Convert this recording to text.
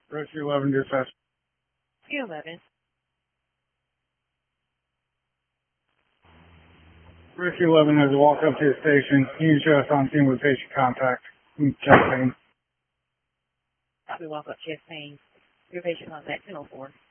Rescue 11, dispatch. 211. Rescue 11 has a walk up to the station. You can show us on scene with patient contact. Chest pain. We walk up chest pain. Your patient contact 1004.